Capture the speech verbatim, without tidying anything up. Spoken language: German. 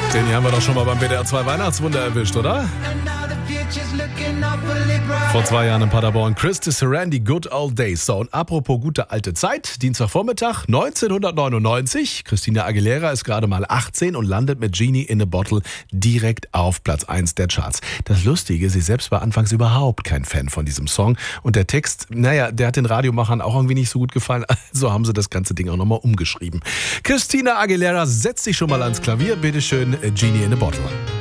Den hier haben wir doch schon mal beim B D R zwei Weihnachtswunder erwischt, oder? Vor zwei Jahren in Paderborn. Christy Sarandi, Good Old Days. So, und apropos gute alte Zeit, Dienstagvormittag neunzehnhundertneunundneunzig. Christina Aguilera ist gerade mal achtzehn und landet mit Genie in a Bottle direkt auf Platz eins der Charts. Das Lustige, sie selbst war anfangs überhaupt kein Fan von diesem Song. Und der Text, naja, der hat den Radiomachern auch irgendwie nicht so gut gefallen. Also haben sie das ganze Ding auch nochmal umgeschrieben. Christina Aguilera, setz dich schon mal ans Klavier. Bitteschön, Genie in a Bottle.